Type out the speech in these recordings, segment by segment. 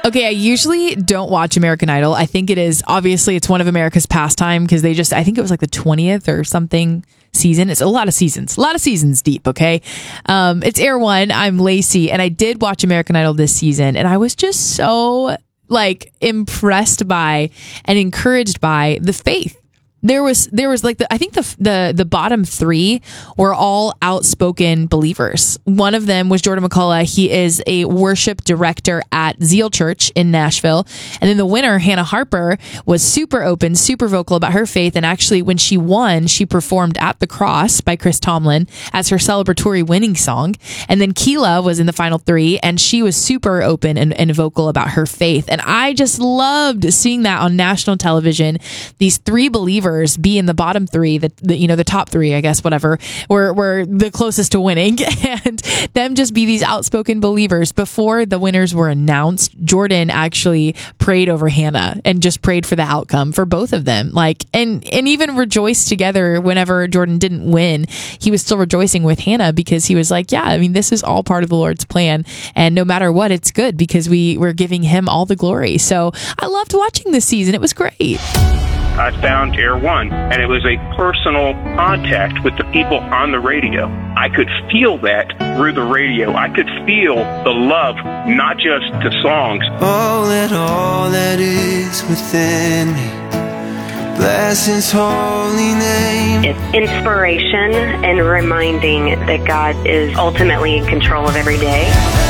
Okay, I usually don't watch American Idol. I think it's one of America's pastime because I think it was like the 20th or something season. It's a lot of seasons deep, okay? It's Air One. I'm Lacey, and I did watch American Idol this season, and I was just so impressed by and encouraged by the faith. There was like I think the bottom three were all outspoken believers. One of them was Jordan McCullough. He is a worship director at Zeal Church in Nashville. And then the winner, Hannah Harper, was super open, super vocal about her faith. And actually, when she won, she performed At the Cross by Chris Tomlin as her celebratory winning song. And then Keela was in the final three, and she was super open and vocal about her faith. And I just loved seeing that on national television. These three believers be in the bottom three, the top three, I guess, whatever, were the closest to winning, and them just be these outspoken believers. Before the winners were announced, Jordan actually prayed over Hannah and just prayed for the outcome for both of them. And even rejoiced together whenever Jordan didn't win. He was still rejoicing with Hannah because he was like, yeah, I mean, this is all part of the Lord's plan. And no matter what, it's good because we're giving him all the glory. So I loved watching this season. It was great. I found Air One, and it was a personal contact with the people on the radio. I could feel that through the radio. I could feel the love, not just the songs. Oh, let all that is within me bless His holy name. It's inspiration and reminding that God is ultimately in control of every day.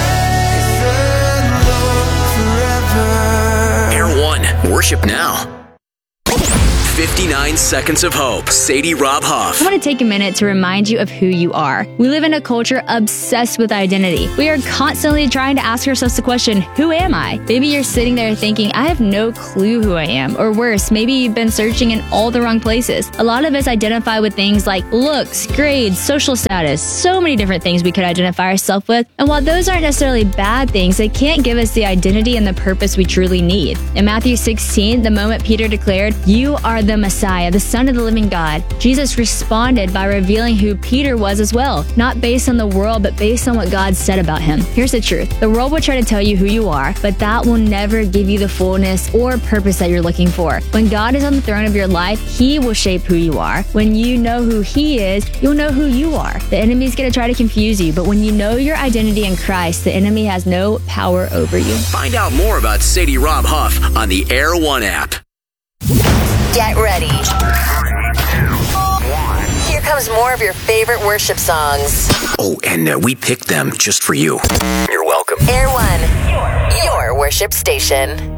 Air One, worship now. 59 Seconds of Hope. Sadie Rob Huff. I want to take a minute to remind you of who you are. We live in a culture obsessed with identity. We are constantly trying to ask ourselves the question, who am I? Maybe you're sitting there thinking, I have no clue who I am. Or worse, maybe you've been searching in all the wrong places. A lot of us identify with things like looks, grades, social status, so many different things we could identify ourselves with. And while those aren't necessarily bad things, they can't give us the identity and the purpose we truly need. In Matthew 16, the moment Peter declared, "You are the Messiah, the Son of the living God," Jesus responded by revealing who Peter was as well, not based on the world, but based on what God said about him. Here's the truth. The world will try to tell you who you are, but that will never give you the fullness or purpose that you're looking for. When God is on the throne of your life, He will shape who you are. When you know who He is, you'll know who you are. The enemy's going to try to confuse you, but when you know your identity in Christ, the enemy has no power over you. Find out more about Sadie Rob Huff on the Air One app. Get ready. Here comes more of your favorite worship songs. Oh, and we picked them just for you. You're welcome. Air One, your worship station.